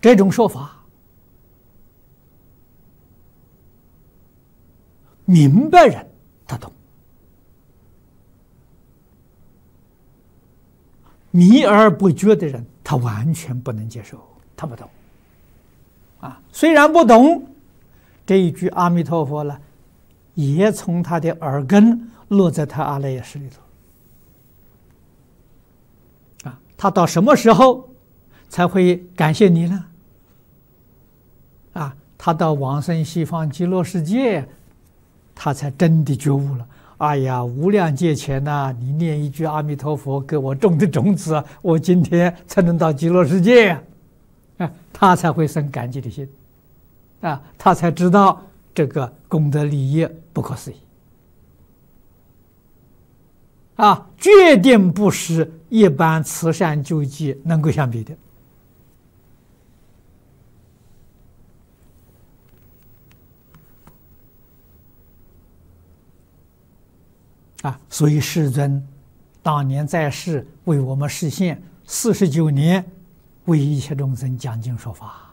这种说法，明白人他懂，迷而不觉的人他完全不能接受，他不懂。虽然不懂这一句阿弥陀佛了，也从他的耳根落在他阿赖耶识里头。他到什么时候才会感谢你呢？他到往生西方极乐世界，他才真的觉悟了。哎呀，无量劫前呐，你念一句阿弥陀佛给我种的种子，我今天才能到极乐世界他才会生感激的心他才知道这个功德利益不可思议决定不是一般慈善救济能够相比的所以世尊当年在世为我们实现49年，为一切众生讲经说法。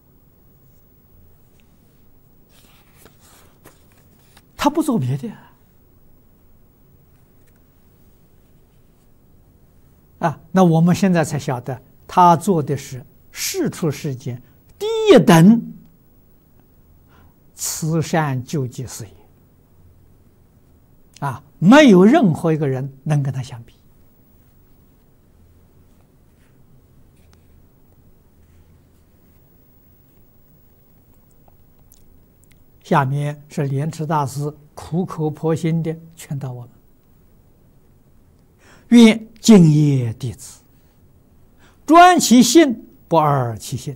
他不做别的那我们现在才晓得，他做的是世出世间第一等慈善救济事业没有任何一个人能跟他相比。下面是莲池大师苦口婆心的劝导我们：愿敬业弟子专其心，不二其心。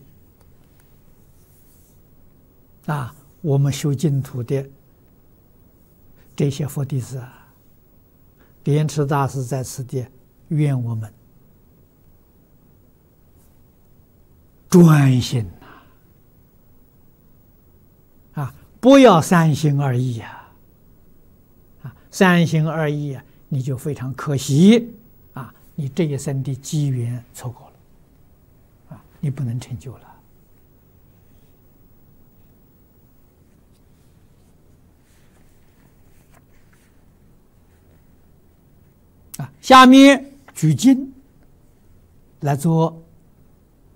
我们修净土的这些佛弟子莲池大师在此地愿我们专心不要三心二意三心二意你就非常可惜你这一生的机缘错过了你不能成就了下面举经来做